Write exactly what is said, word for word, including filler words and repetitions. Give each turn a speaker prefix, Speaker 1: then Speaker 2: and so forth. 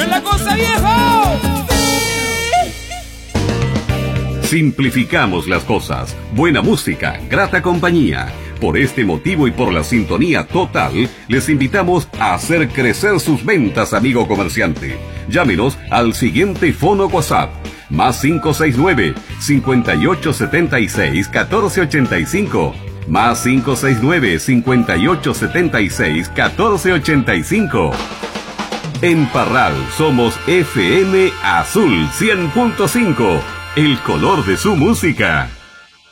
Speaker 1: ¡Es la cosa, viejo!
Speaker 2: Simplificamos las cosas. Buena música, grata compañía. Por este motivo y por la sintonía total, les invitamos a hacer crecer sus ventas, amigo comerciante. Llámenos al siguiente fono WhatsApp. Más cinco seis nueve, cinco ocho siete seis, uno cuatro ocho cinco. Más cinco seis nueve, cinco ocho siete seis, uno cuatro ocho cinco. En Parral somos F M Azul cien punto cinco. El color de su música.